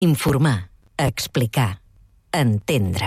Informar, explicar, entendre.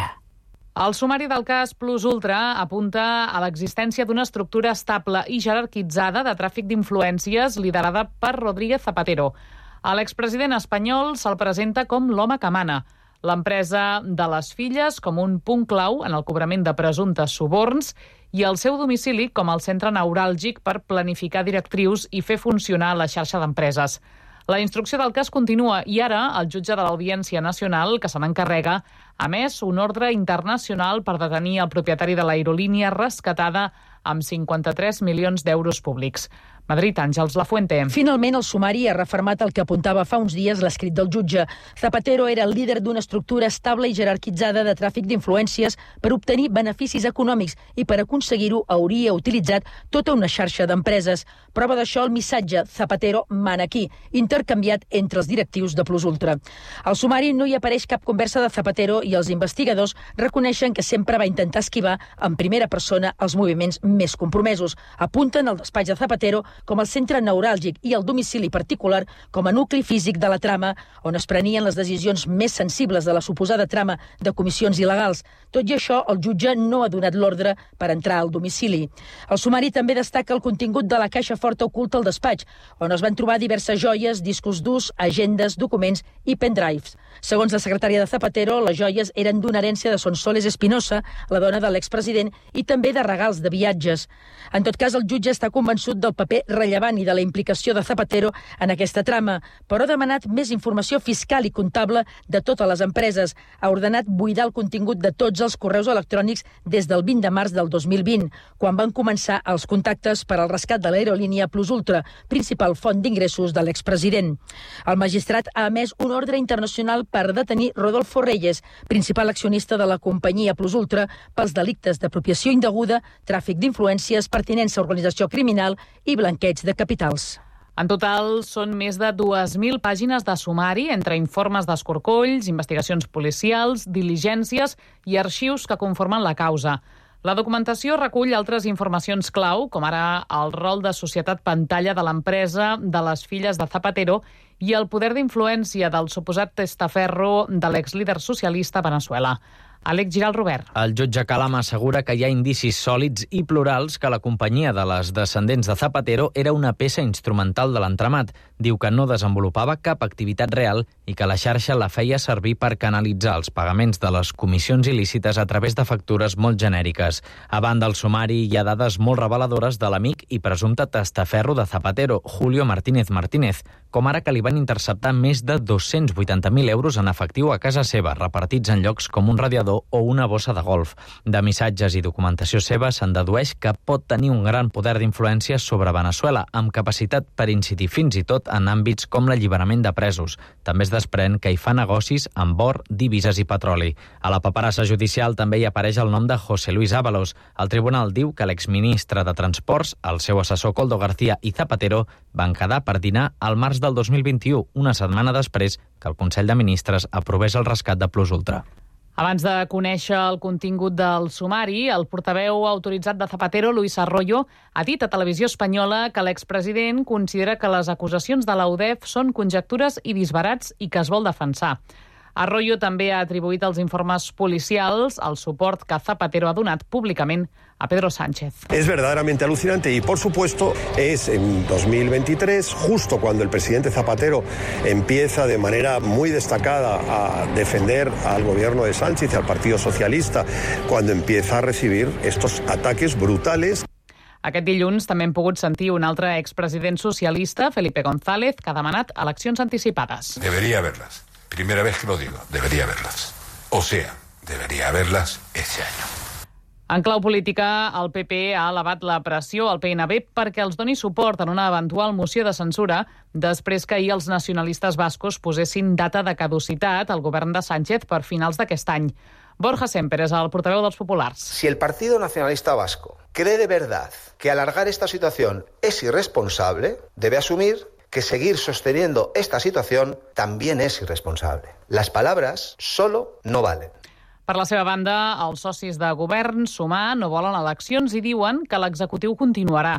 El sumari del cas Plus Ultra apunta a l'existència d'una estructura estable i jerarquitzada de tràfic d'influències liderada per Rodríguez Zapatero. A l'expresident espanyol se'l presenta com l'home que mana, l'empresa de les filles com un punt clau en el cobrament de presumptes suborns i el seu domicili com el centre neuràlgic per planificar directrius i fer funcionar la xarxa d'empreses. La instrucció del cas continua i ara el jutge de l'Audiència Nacional, que se n'encarrega, ha emès un ordre internacional per detenir el propietari de l'aerolínia rescatada amb 53 milions d'euros públics. Madrid, Àngels Lafuente. Finalment, el sumari ha refermat el que apuntava fa uns dies l'escrit del jutge. Zapatero era el líder d'una estructura estable i jerarquitzada de tràfic d'influències per obtenir beneficis econòmics i per aconseguir-ho hauria utilitzat tota una xarxa d'empreses. Prova d'això el missatge Zapatero mana aquí, intercanviat entre els directius de Plus Ultra. Al sumari no hi apareix cap conversa de Zapatero i els investigadors reconeixen que sempre va intentar esquivar en primera persona els moviments més compromesos. Apunten el despatx de Zapatero com el centre neuràlgic i el domicili particular com a nucli físic de la trama, on es prenien les decisions més sensibles de la suposada trama de comissions il·legals. Tot i això, el jutge no ha donat l'ordre per entrar al domicili. El sumari també destaca el contingut de la caixa forta oculta al despatx, on es van trobar diverses joies, discos durs, agendes, documents i pendrives. Segons la secretària de Zapatero, les joies eren d'una herència de Sonsoles Espinosa, la dona de l'expresident, i també de regals de viatges. En tot cas, el jutge està convençut del paper rellevant i de la implicació de Zapatero en aquesta trama, però ha demanat més informació fiscal i comptable de totes les empreses. Ha ordenat buidar el contingut de tots els correus electrònics des del 20 de març del 2020, quan van començar els contactes per al rescat de l'aerolínia Plus Ultra, principal font d'ingressos de l'expresident. El magistrat ha emès un ordre internacional per detenir Rodolfo Reyes, principal accionista de la companyia Plus Ultra, pels delictes d'apropiació indeguda, tràfic d'influències, pertinença a organització criminal i blanqueig de capitals. En total, són més de 2.000 pàgines de sumari entre informes d'escorcolls, investigacions policials, diligències i arxius que conformen la causa. La documentació recull altres informacions clau, com ara el rol de societat pantalla de l'empresa de les filles de Zapatero i el poder d'influència del suposat testaferro de l'exlíder socialista a Veneçuela. Àlex Giral Robert. El jutge Calama assegura que hi ha indicis sòlids i plurals que la companyia de les descendents de Zapatero era una peça instrumental de l'entramat. Diu que no desenvolupava cap activitat real i que la xarxa la feia servir per canalitzar els pagaments de les comissions il·lícites a través de factures molt genèriques. A banda del sumari hi ha dades molt reveladores de l'amic i presumpte testaferro de Zapatero, Julio Martínez Martínez, com ara que li van interceptar més de 280.000 euros en efectiu a casa seva, repartits en llocs com un radiador o una bossa de golf. De missatges i documentació seva se'n dedueix que pot tenir un gran poder d'influència sobre Veneçuela, amb capacitat per incidir fins i tot en àmbits com l'alliberament de presos. També es desprèn que hi fa negocis amb or, divises i petroli. A la paperassa judicial també hi apareix el nom de José Luis Ábalos. El tribunal diu que l'exministre de Transports, el seu assessor Koldo García i Zapatero van quedar per dinar al març del 2021, una setmana després que el Consell de Ministres aprovés el rescat de Plus Ultra. Abans de conèixer el contingut del sumari, el portaveu autoritzat de Zapatero, Luis Arroyo, ha dit a Televisió Espanyola que l'expresident considera que les acusacions de la UDEF són conjectures i disbarats i que es vol defensar. Arroyo també ha atribuït als informes policials el suport que Zapatero ha donat públicament a Pedro Sánchez. Es verdaderamente alucinante y, por supuesto, es en 2023, justo cuando el presidente Zapatero empieza de manera muy destacada a defender al gobierno de Sánchez y al Partido Socialista, cuando empieza a recibir estos ataques brutales. Aquest dilluns també hem pogut sentir un altre expresident socialista, Felipe González, que ha demanat eleccions anticipades. Debería haberlas. Primera vez que lo digo, debería haberlas. O sea, debería haberlas este año. En clau política, el PP ha elevat la pressió al PNB perquè els doni suport en una eventual moció de censura després que ahir els nacionalistes bascos posessin data de caducitat al govern de Sánchez per finals d'aquest any. Borja Semper és el portaveu dels populars. Si el Partido Nacionalista Vasco cree de verdad que alargar esta situación es irresponsable, debe asumir que seguir sosteniendo esta situación también es irresponsable. Las palabras solo no valen. Per la seva banda, els socis de govern Sumar no volen eleccions i diuen que l'executiu continuarà.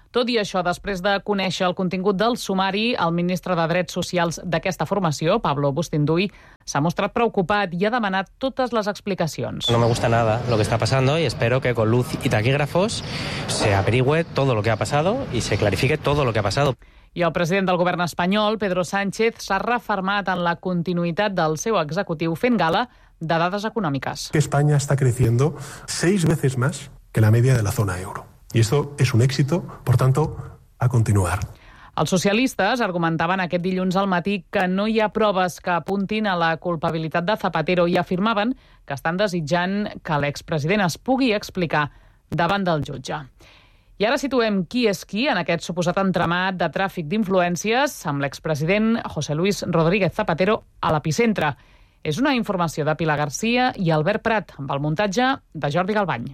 Tot i això, després de conèixer el contingut del sumari, el ministre de Drets Socials d'aquesta formació, Pablo Bustinduy, s'ha mostrat preocupat i ha demanat totes les explicacions. No me gusta nada lo que está pasando y espero que con luz y taquígrafos se averigüe todo lo que ha pasado y se clarifique todo lo que ha pasado. I el president del govern espanyol, Pedro Sánchez, s'ha refermat en la continuïtat del seu executiu fent gala de dades econòmiques. España está creciendo 6 veces más que la media de la zona euro. Y esto es un éxito, por tanto, a continuar. Els socialistes argumentaven aquest dilluns al matí que no hi ha proves que apuntin a la culpabilitat de Zapatero i afirmaven que estan desitjant que l'expresident es pugui explicar davant del jutge. I ara situem qui és qui en aquest suposat entramat de tràfic d'influències amb l'expresident José Luis Rodríguez Zapatero a l'epicentre. És una informació de Pilar Garcia i Albert Prat, amb el muntatge de Jordi Galbany.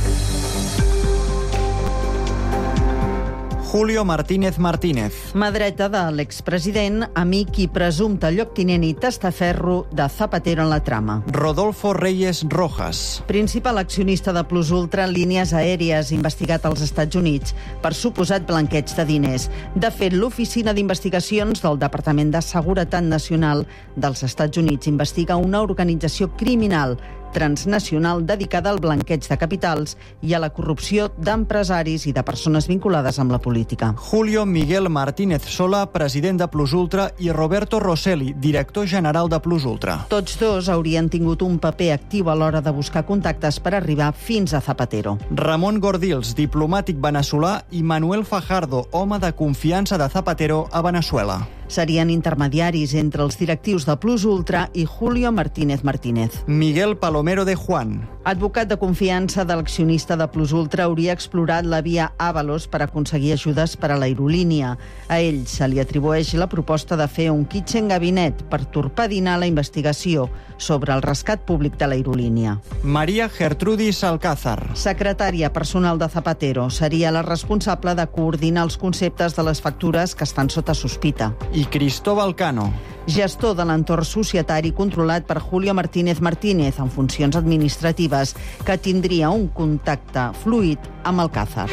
Julio Martínez Martínez. Mà dreta de l'expresident, amic i presumpte lloctinent i testaferro de Zapatero en la trama. Rodolfo Reyes Rojas. Principal accionista de Plus Ultra Línies Aèries, investigat als Estats Units per suposat blanqueig de diners. De fet, l'Oficina d'Investigacions del Departament de Seguretat Nacional dels Estats Units investiga una organització criminal transnacional dedicada al blanqueig de capitals i a la corrupció d'empresaris i de persones vinculades amb la política. Julio Miguel Martínez Sola, president de Plus Ultra, i Roberto Rosselli, director general de Plus Ultra. Tots dos haurien tingut un paper actiu a l'hora de buscar contactes per arribar fins a Zapatero. Ramon Gordils, diplomàtic veneçolà, i Manuel Fajardo, home de confiança de Zapatero a Veneçuela. Serien intermediaris entre els directius de Plus Ultra i Julio Martínez Martínez. Miguel Palomero de Juan. Advocat de confiança de l'accionista de Plus Ultra, hauria explorat la via Ábalos per aconseguir ajudes per a l'aerolínia. A ell se li atribueix la proposta de fer un kitchen gabinet per torpedinar la investigació sobre el rescat públic de l'aerolínia. María Gertrudis Alcázar. Secretària personal de Zapatero, seria la responsable de coordinar els conceptes de les factures que estan sota sospita. I Cristóbal Cano. Gestor de l'entorn societari controlat per Julio Martínez Martínez en funcions administratives, que tindria un contacte fluid amb Alcázar.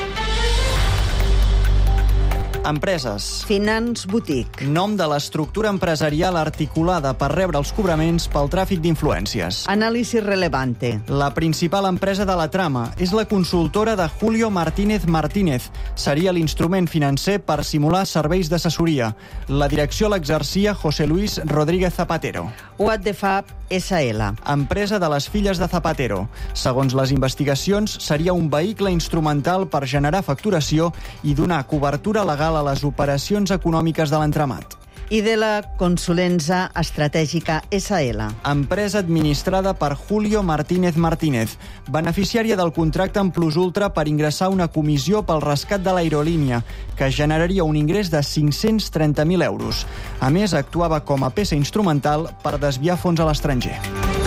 Empreses. Finance Boutique. Nom de l'estructura empresarial articulada per rebre els cobraments pel tràfic d'influències. Anàlisi Relevante. La principal empresa de la trama és la consultora de Julio Martínez Martínez. Seria l'instrument financer per simular serveis d'assessoria. La direcció l'exercia José Luis Rodríguez Zapatero. What the Fab SL. Empresa de les filles de Zapatero. Segons les investigacions, seria un vehicle instrumental per generar facturació i donar cobertura legal a les operacions econòmiques de l'entramat. I de la Consulenza Estratègica SL. Empresa administrada per Julio Martínez Martínez, beneficiària del contracte amb Plus Ultra per ingressar una comissió pel rescat de l'aerolínia, que generaria un ingrés de 530.000 euros. A més, actuava com a peça instrumental per desviar fons a l'estranger.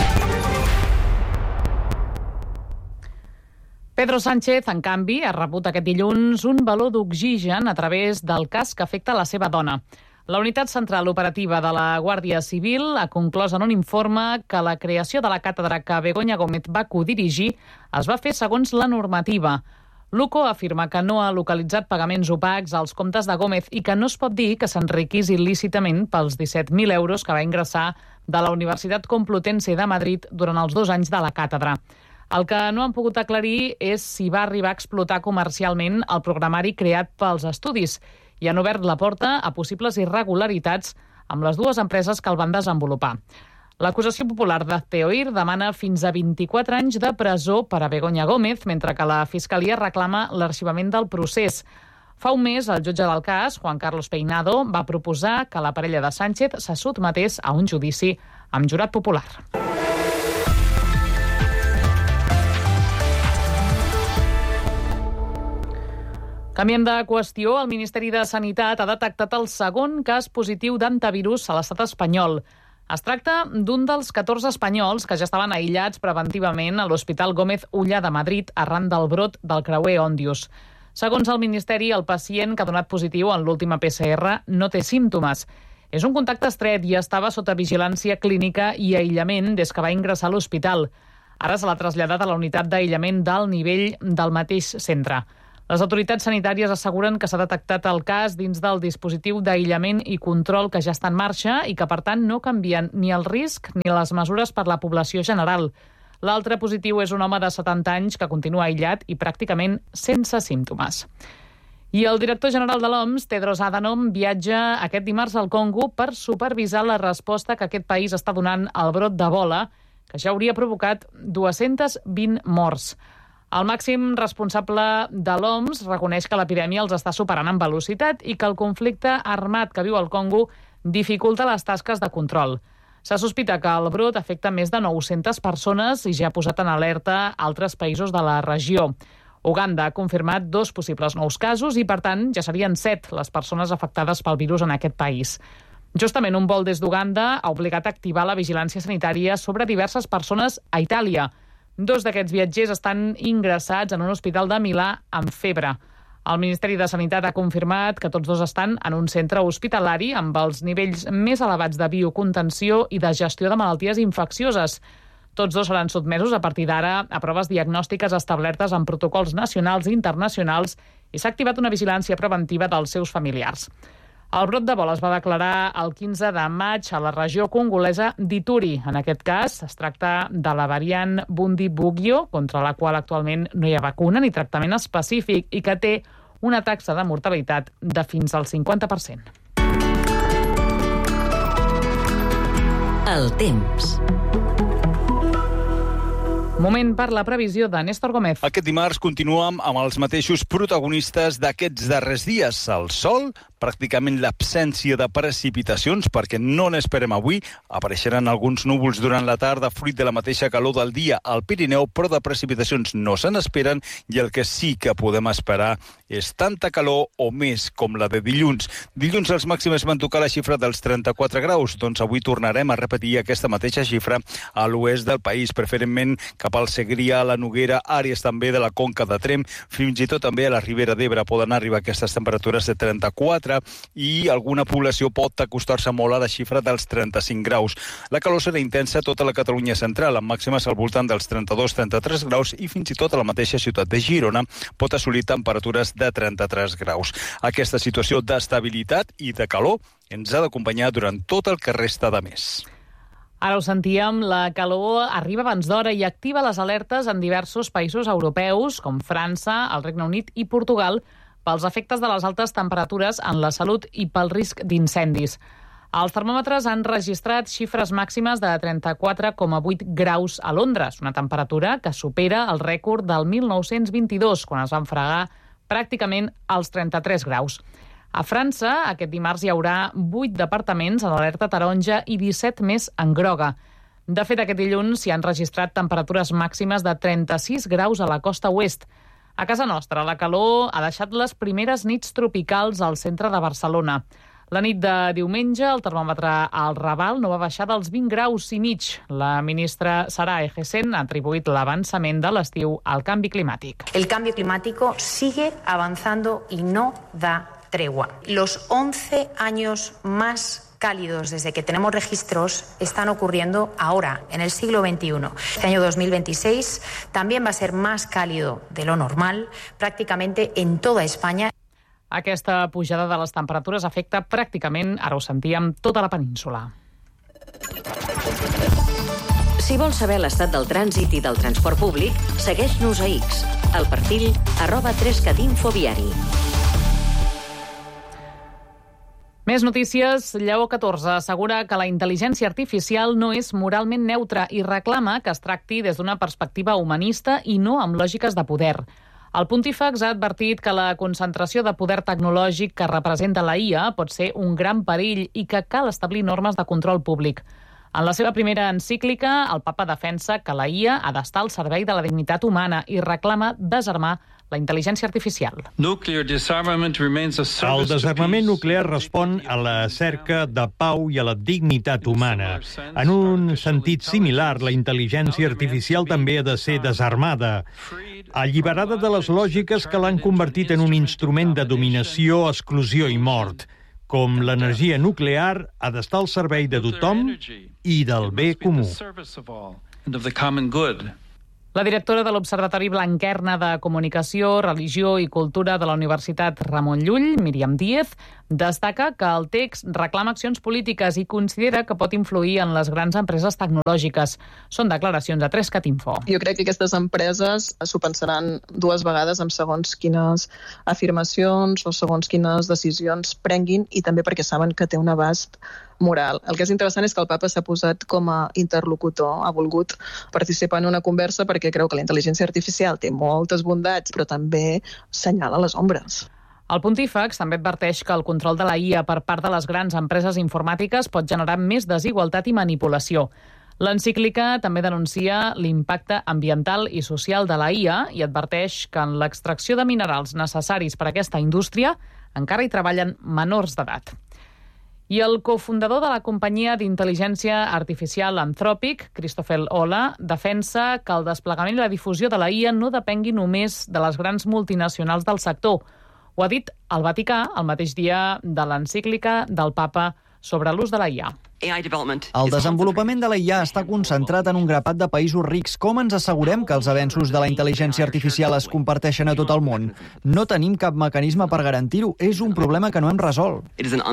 Pedro Sánchez, en canvi, ha rebut aquest dilluns un baló d'oxigen a través del cas que afecta la seva dona. La Unitat Central Operativa de la Guàrdia Civil ha conclòs en un informe que la creació de la càtedra que Begoña Gómez va codirigir es va fer segons la normativa. L'UCO afirma que no ha localitzat pagaments opacs als comptes de Gómez i que no es pot dir que s'enriquís il·lícitament pels 17.000 euros que va ingressar de la Universitat Complutense de Madrid durant els 2 anys de la càtedra. El que no han pogut aclarir és si va arribar a explotar comercialment el programari creat pels estudis i han obert la porta a possibles irregularitats amb les 2 empreses que el van desenvolupar. L'acusació popular de CEOIR demana fins a 24 anys de presó per a Begoña Gómez, mentre que la Fiscalia reclama l'arxivament del procés. Fa un mes, el jutge del cas, Juan Carlos Peinado, va proposar que la parella de Sánchez se sotmetés a un judici amb jurat popular. Canviem de qüestió. El Ministeri de Sanitat ha detectat el segon cas positiu d'hantavirus a l'estat espanyol. Es tracta d'un dels 14 espanyols que ja estaven aïllats preventivament a l'Hospital Gómez Ulla de Madrid arran del brot del creuer Òndius. Segons el Ministeri, el pacient que ha donat positiu en l'última PCR no té símptomes. És un contacte estret i estava sota vigilància clínica i aïllament des que va ingressar a l'hospital. Ara se l'ha traslladat a la unitat d'aïllament d'alt nivell del mateix centre. Les autoritats sanitàries asseguren que s'ha detectat el cas dins del dispositiu d'aïllament i control que ja està en marxa i que, per tant, no canvien ni el risc ni les mesures per la població general. L'altre positiu és un home de 70 anys que continua aïllat i pràcticament sense símptomes. I el director general de l'OMS, Tedros Adhanom, viatja aquest dimarts al Congo per supervisar la resposta que aquest país està donant al brot d'Ebola, que ja hauria provocat 220 morts. El màxim responsable de l'OMS reconeix que l'epidèmia els està superant en velocitat i que el conflicte armat que viu el Congo dificulta les tasques de control. Se sospita que el brot afecta més de 900 persones i ja ha posat en alerta altres països de la regió. Uganda ha confirmat 2 possibles nous casos i, per tant, ja serien 7 les persones afectades pel virus en aquest país. Justament un vol des d'Uganda ha obligat a activar la vigilància sanitària sobre diverses persones a Itàlia. 2 d'aquests viatgers estan ingressats en un hospital de Milà amb febre. El Ministeri de Sanitat ha confirmat que tots 2 estan en un centre hospitalari amb els nivells més elevats de biocontenció i de gestió de malalties infeccioses. Tots 2 seran sotmesos a partir d'ara a proves diagnòstiques establertes en protocols nacionals i internacionals i s'ha activat una vigilància preventiva dels seus familiars. El brot d'Ebola es va declarar el 15 de maig a la regió congolesa d'Ituri. En aquest cas, es tracta de la variant Bundibugyo, contra la qual actualment no hi ha vacuna ni tractament específic i que té una taxa de mortalitat de fins al 50%. El temps. Moment per la previsió de Néstor Gómez. Aquest dimarts continuem amb els mateixos protagonistes d'aquests darrers dies. El sol, pràcticament l'absència de precipitacions, perquè no n'esperem avui. Apareixeran alguns núvols durant la tarda, fruit de la mateixa calor del dia al Pirineu, però de precipitacions no se n'esperen i el que sí que podem esperar és tanta calor o més com la de dilluns. Dilluns els màxims van tocar la xifra dels 34 graus, doncs avui tornarem a repetir aquesta mateixa xifra a l'oest del país, preferentment cap al Segrià, la Noguera, àrees també de la Conca de Tremp, fins i tot també a la Ribera d'Ebre poden arribar aquestes temperatures de 34 i alguna població pot acostar-se molt a la xifra dels 35 graus. La calor serà intensa a tota la Catalunya central, amb màximes al voltant dels 32-33 graus i fins i tot a la mateixa ciutat de Girona pot assolir temperatures de 33 graus. Aquesta situació d'estabilitat i de calor ens ha d'acompanyar durant tot el que resta de mes. Ara ho sentíem, la calor arriba abans d'hora i activa les alertes en diversos països europeus, com França, el Regne Unit i Portugal, pels efectes de les altes temperatures en la salut i pel risc d'incendis. Els termòmetres han registrat xifres màximes de 34,8 graus a Londres, una temperatura que supera el rècord del 1922, quan es van fregar pràcticament als 33 graus. A França, aquest dimarts hi haurà 8 departaments en alerta taronja i 17 més en groga. De fet, aquest dilluns s'hi han registrat temperatures màximes de 36 graus a la costa oest. A casa nostra, la calor ha deixat les primeres nits tropicals al centre de Barcelona. La nit de diumenge, el termòmetre al Raval no va baixar dels 20 graus i mig. La ministra Sara Ejesen ha atribuït l'avançament de l'estiu al canvi climàtic. El cambio climático sigue avanzando y no da tregua. Los 11 años más cálidos desde que tenemos registros están ocurriendo ahora, en el siglo XXI. Este año 2026 también va a ser más cálido de lo normal, prácticamente en toda España. Aquesta pujada de les temperatures afecta pràcticament, ara ho sentíem, tota la península. Si vols saber l'estat del trànsit i del transport públic, segueix-nos a X, al perfil @3catinfoviari. Més notícies. Lleó XIV assegura que la intel·ligència artificial no és moralment neutra i reclama que es tracti des d'una perspectiva humanista i no amb lògiques de poder. El pontífex ha advertit que la concentració de poder tecnològic que representa la IA pot ser un gran perill i que cal establir normes de control públic. En la seva primera encíclica, el papa defensa que la IA ha d'estar al servei de la dignitat humana i reclama desarmar la intel·ligència artificial. El desarmament nuclear respon a la cerca de pau i a la dignitat humana. En un sentit similar, la intel·ligència artificial també ha de ser desarmada, alliberada de les lògiques que l'han convertit en un instrument de dominació, exclusió i mort. Com l'energia nuclear ha d'estar al servei de tothom i del bé comú. La directora de l'Observatori Blanquerna de Comunicació, Religió i Cultura de la Universitat Ramon Llull, Míriam Díez, destaca que el text reclama accions polítiques i considera que pot influir en les grans empreses tecnològiques. Són declaracions a 3catinfo. Jo crec que aquestes empreses s'ho pensaran dues vegades amb segons quines afirmacions o segons quines decisions prenguin i també perquè saben que té un abast moral. El que és interessant és que el papa s'ha posat com a interlocutor, ha volgut participar en una conversa perquè creu que la intel·ligència artificial té moltes bondats, però també senyala les ombres. El pontífex també adverteix que el control de la IA per part de les grans empreses informàtiques pot generar més desigualtat i manipulació. L'encíclica també denuncia l'impacte ambiental i social de la IA i adverteix que en l'extracció de minerals necessaris per a aquesta indústria encara hi treballen menors d'edat. I el cofundador de la companyia d'intel·ligència artificial Anthropic, Christopher Olah, defensa que el desplegament i la difusió de la IA no depengui només de les grans multinacionals del sector. Ho ha dit el Vaticà el mateix dia de l'encíclica del papa sobre l'ús de la IA. El desenvolupament de la IA està concentrat en un grapat de països rics. Com ens assegurem que els avenços de la intel·ligència artificial es comparteixen a tot el món? No tenim cap mecanisme per garantir-ho. És un problema que no hem resolt.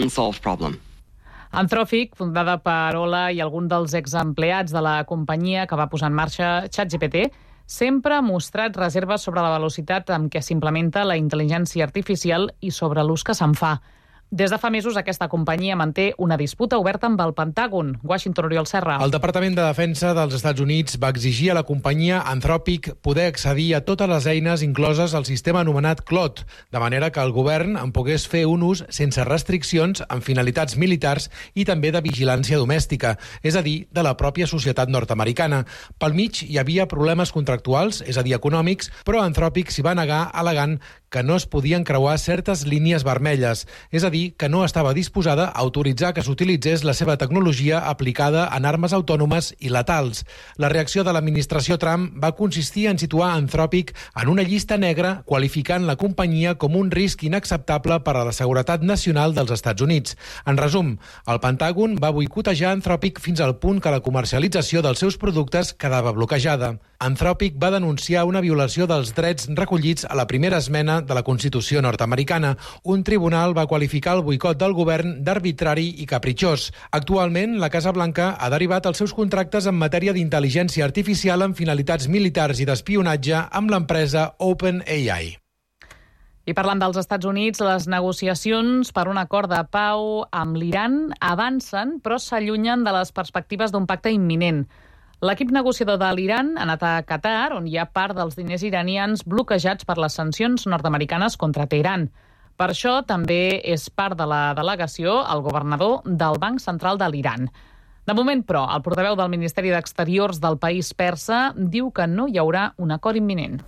Anthropic, fundada per Olah i algun dels exempleats de la companyia que va posar en marxa ChatGPT, sempre ha mostrat reserves sobre la velocitat amb què s'implementa la intel·ligència artificial i sobre l'ús que se'n fa. Des de fa mesos, aquesta companyia manté una disputa oberta amb el Pentàgon. Washington, Oriol Serra. El Departament de Defensa dels Estats Units va exigir a la companyia Anthropic poder accedir a totes les eines incloses al sistema anomenat Claude, de manera que el govern en pogués fer un ús sense restriccions amb finalitats militars i també de vigilància domèstica, és a dir, de la pròpia societat nord-americana. Pel mig hi havia problemes contractuals, és a dir, econòmics, però Anthropic s'hi va negar al·legant que no es podien creuar certes línies vermelles, és a dir, que no estava disposada a autoritzar que s'utilitzés la seva tecnologia aplicada en armes autònomes i letals. La reacció de l'administració Trump va consistir en situar Anthropic en una llista negra, qualificant la companyia com un risc inacceptable per a la seguretat nacional dels Estats Units. En resum, el Pentàgon va boicotejar Anthropic fins al punt que la comercialització dels seus productes quedava bloquejada. Anthropic va denunciar una violació dels drets recollits a la primera esmena de la Constitució nord-americana. Un tribunal va qualificar el boicot del govern d'arbitrari i capritxós. Actualment, la Casa Blanca ha derivat els seus contractes en matèria d'intel·ligència artificial amb finalitats militars i d'espionatge amb l'empresa OpenAI. I parlant dels Estats Units, les negociacions per un acord de pau amb l'Iran avancen, però s'allunyen de les perspectives d'un pacte imminent. L'equip negociador de l'Iran ha anat a Qatar, on hi ha part dels diners iranians bloquejats per les sancions nord-americanes contra Teheran. Per això també és part de la delegació el governador del Banc Central de l'Iran. De moment, però, el portaveu del Ministeri d'Exteriors del país persa diu que no hi haurà un acord imminent.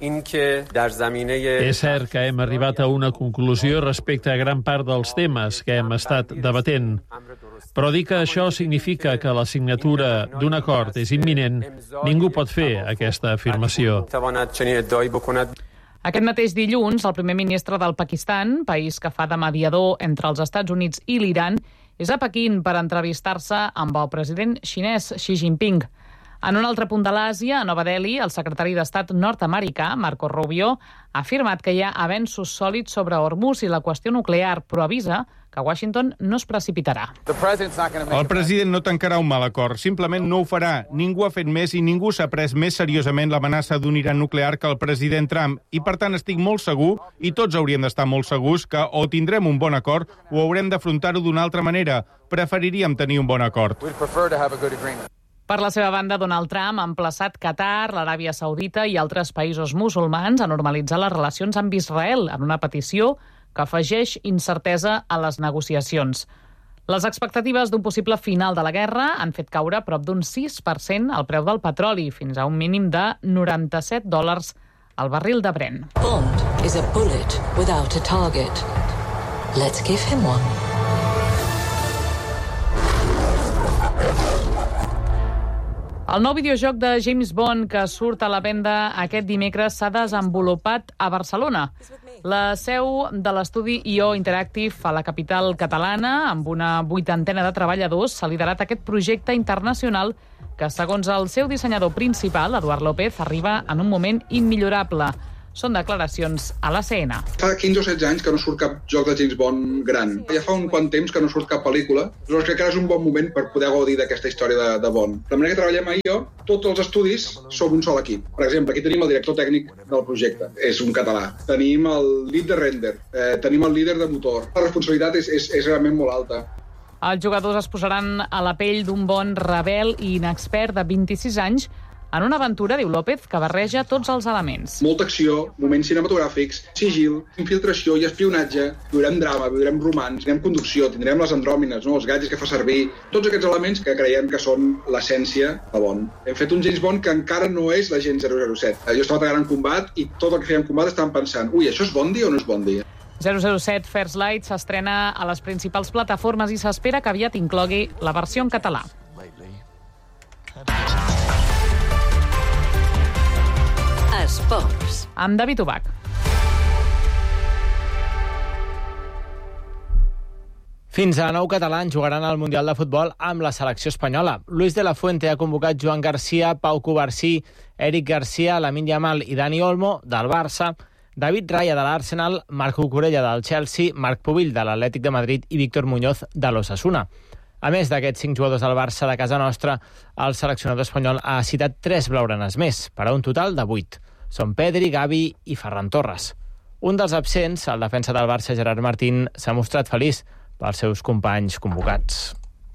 És cert que hem arribat a una conclusió respecte a gran part dels temes que hem estat debatent. Però dir que això significa que la signatura d'un acord és imminent, ningú pot fer aquesta afirmació. Aquest mateix dilluns, el primer ministre del Pakistan, país que fa de mediador entre els Estats Units i l'Iran, és a Pequín per entrevistar-se amb el president xinès Xi Jinping. En un altre punt de l'Àsia, a Nova Delhi, el secretari d'Estat nord-americà, Marco Rubio, ha afirmat que hi ha avenços sòlids sobre Hormuz i la qüestió nuclear, però avisa que Washington no es precipitarà. El president no tancarà un mal acord, simplement no ho farà. Ningú ha fet més i ningú s'ha pres més seriosament l'amenaça d'un Iran nuclear que el president Trump. I per tant estic molt segur, i tots hauríem d'estar molt segurs, que o tindrem un bon acord o haurem d'afrontar-ho d'una altra manera. Preferiríem tenir un bon acord. Per la seva banda, Donald Trump ha emplaçat Qatar, l'Aràbia Saudita i altres països musulmans a normalitzar les relacions amb Israel en una petició que afegeix incertesa a les negociacions. Les expectatives d'un possible final de la guerra han fet caure prop d'un 6% el preu del petroli, fins a un mínim de $97 al barril de Brent. Bond is a bullet without a target. Let's give him one. El nou videojoc de James Bond que surt a la venda aquest dimecres s'ha desenvolupat a Barcelona. La seu de l'estudi IO Interactive a la capital catalana, amb una 80ena de treballadors, s'ha liderat aquest projecte internacional que, segons el seu dissenyador principal, Eduard López, arriba en un moment immillorable. Són declaracions a l'ACN. Fa 15 o 16 anys que no surt cap joc de James Bond gran. Ja fa un quant temps que no surt cap pel·lícula. Llavors crec que ara és un bon moment per poder gaudir d'aquesta història de Bond. De manera que treballem a IO, tots els estudis som un sol equip. Per exemple, aquí tenim el director tècnic del projecte, és un català. Tenim el lead de render, tenim el líder de motor. La responsabilitat és realment molt alta. Els jugadors es posaran a la pell d'un Bond rebel i inexpert de 26 anys en una aventura, diu López, que barreja tots els elements. Molta acció, moments cinematogràfics, sigil, infiltració i espionatge, viurem drama, viurem romans, tindrem conducció, tindrem les andròmines, els gadgets que fa servir, tots aquests elements que creiem que són l'essència de Bond. Hem fet un James Bond que encara no és l'agent 007. Jo estava treballant en combat i tot el que fèiem en combat estàvem pensant, això és Bondi o no és Bondi? 007 First Light s'estrena a les principals plataformes i s'espera que aviat inclogui la versió en català. Esports. Amb David Ubach. Fins a 9 catalans jugaran al Mundial de Futbol amb la selecció espanyola. Luis de la Fuente ha convocat Joan Garcia, Pau Covarsí, Eric Garcia, Lamine Yamal i Dani Olmo, del Barça, David Raya, de l'Arsenal, Marc Cucurella, del Chelsea, Marc Pubill, de l'Atlètic de Madrid i Víctor Muñoz, de l'Osasuna. A més d'aquests 5 jugadors del Barça de casa nostra, el seleccionador espanyol ha citat 3 blaugranes més, per a un total de 8. Són Pedri, Gavi i Ferran Torres. Un dels absents, el defensa del Barça, Gerard Martín, s'ha mostrat feliç pels seus companys convocats.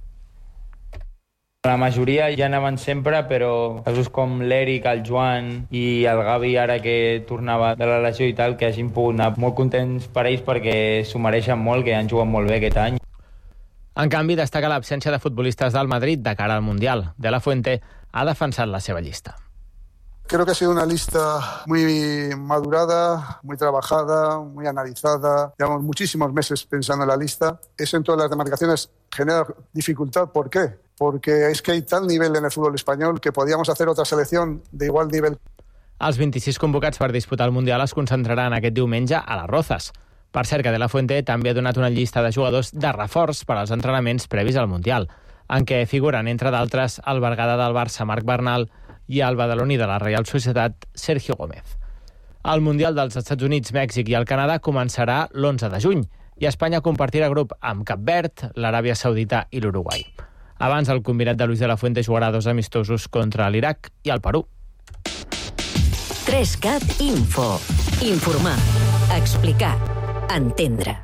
La majoria ja anaven sempre, però casos com l'Eric, el Joan i el Gavi, ara que tornava de la lesió i tal, que hagin pogut anar molt contents per ells perquè s'ho mereixen molt, que han jugat molt bé aquest any. En canvi, destaca l'absència de futbolistes del Madrid de cara al Mundial. De la Fuente ha defensat la seva llista. Creo que ha sido una lista muy madurada, muy trabajada, muy analizada. Llevamos muchísimos meses pensando en la lista. Eso en todas las demarcaciones genera dificultad. ¿Por qué? Porque es que hay tal nivel en el fútbol español que podíamos hacer otra selección de igual nivel. Els 26 convocats per disputar el Mundial es concentraran aquest diumenge a les Rozas. Per cert, que De la Fuente també ha donat una llista de jugadors de reforç per als entrenaments previs al Mundial, en què figuren, entre d'altres, el Bergada del Barça, Marc Bernal, i el badaloní de la Real Societat, Sergio Gómez. El Mundial dels Estats Units, Mèxic i el Canadà començarà l'11 de juny i Espanya compartirà grup amb Cap Verd, l'Aràbia Saudita i l'Uruguai. Abans, el combinat de Luis de la Fuente jugarà 2 amistosos contra l'Iraq i el Perú. 3CAT Info. Informar. Explicar. Entendre.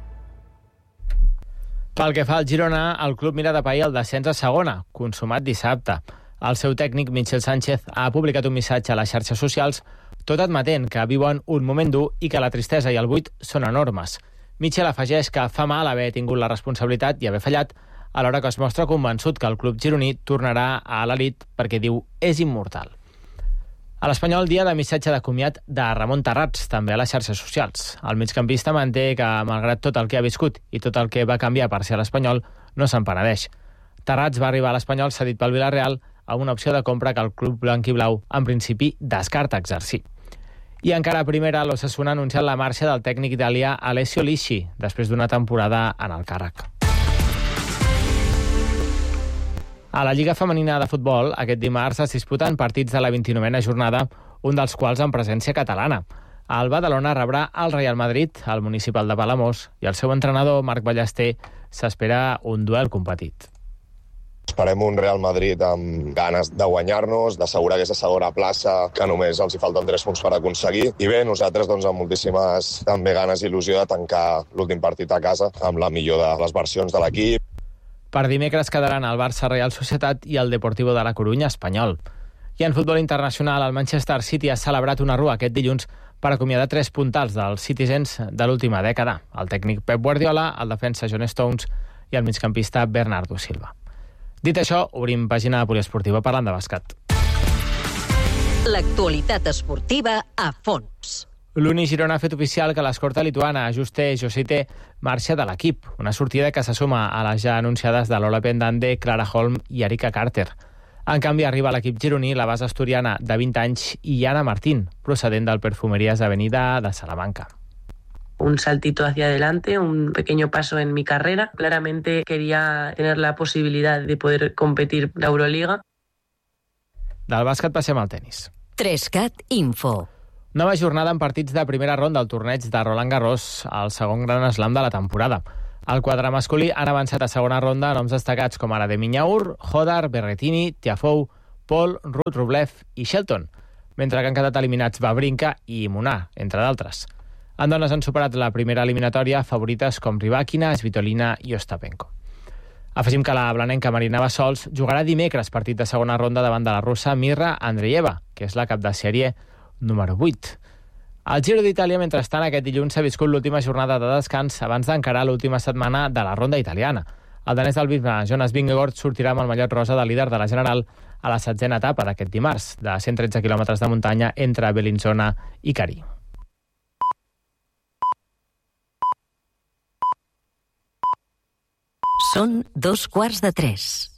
Pel que fa al Girona, el club mira de pair el descens a segona, consumat dissabte. El seu tècnic, Michel Sánchez, ha publicat un missatge a les xarxes socials tot admetent que viuen un moment dur i que la tristesa i el buit són enormes. Michel afegeix que fa mal haver tingut la responsabilitat i haver fallat, alhora que es mostra convençut que el club gironí tornarà a l'elit perquè diu és immortal. A l'Espanyol, dia de missatge de comiat de Ramon Tarrats, també a les xarxes socials. El migcampista manté que, malgrat tot el que ha viscut i tot el que va canviar per ser a l'Espanyol, no se'n penedeix. Tarrats va arribar a l'Espanyol cedit pel Villarreal a una opció de compra que el club blanc i blau, en principi, descarta exercir. I encara a primera, l'Osasuna ha anunciat la marxa del tècnic italià Alessio Lisci, després d'una temporada en el càrrec. A la Lliga Femenina de Futbol, aquest dimarts es disputen partits de la 29a jornada, un dels quals en presència catalana. El Badalona rebrà el Real Madrid, el municipal de Palamós, i el seu entrenador, Marc Ballester, s'espera un duel competit. Esperem un Real Madrid amb ganes de guanyar-nos, d'assegurar aquesta segona plaça, que només els hi falten 3 punts per aconseguir. I bé, nosaltres amb moltíssimes també ganes i il·lusió de tancar l'últim partit a casa amb la millor de les versions de l'equip. Per dimecres quedaran el Barça Real Societat i el Deportivo de la Corunya espanyol. I en futbol internacional, el Manchester City ha celebrat una rua aquest dilluns per acomiadar 3 puntals dels Citizens de l'última dècada. El tècnic Pep Guardiola, el defensa John Stones i el migcampista Bernardo Silva. Dit això, obrim pàgina poliesportiva parlant de bàsquet. L'actualitat esportiva a fons. L'Uni Girona ha fet oficial que l'escorta lituana Juste Josite marxa de l'equip, una sortida que se suma a les ja anunciades de Lola Pendande, Clara Holm i Erika Carter. En canvi, arriba a l'equip gironí la base asturiana de 20 anys Iana Martín, procedent del Perfumerías Avenida de Salamanca. Un saltito hacia adelante, un pequeño paso en mi carrera. Claramente quería tener la posibilidad de poder competir la Euroliga. Del bàsquet passem al tenis. 3Cat Info. Nova jornada en partits de primera ronda al torneig de Roland Garros, el segon gran slam de la temporada. El quadre masculí han avançat a segona ronda noms destacats com ara de Minyaur, Hodar, Berrettini, Tiafoe, Paul, Ruud Rublev i Shelton, mentre que han quedat eliminats Wawrinka i Munar, entre d'altres. En dones han superat la primera eliminatòria favorites com Rybakina, Svitolina i Ostapenko. Afegim que la blanenca Marina Bassols jugarà dimecres partit de segona ronda davant de la russa Mirra Andreeva, que és la cap de sèrie número 8. Al Giro d'Itàlia, mentrestant, aquest dilluns s'ha viscut l'última jornada de descans abans d'encarar l'última setmana de la ronda italiana. El danès del Bisbe, Jonas Vingegaard, sortirà amb el mallot rosa de líder de la General a la 7a etapa d'aquest dimarts, de 113 quilòmetres de muntanya entre Bellinzona i Cari. Són 2:15.